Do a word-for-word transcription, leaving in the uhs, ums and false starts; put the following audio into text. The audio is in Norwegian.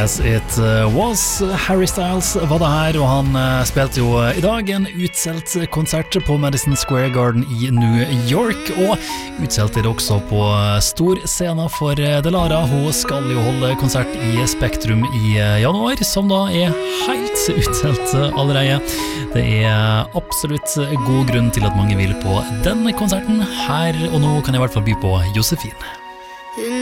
As It Was. Harry Styles var det her, og han spilte jo i dag en utselt konsert på Madison Square Garden i New York, og utselt er det også på stor scene for Delara. Hun skal jo holde konsert i Spektrum i januar, som da er helt utselt allerede. Det er absolutt god grunn til at mange vil på denne konserten. Her og nå kan jeg i hvert fall by på Josefin.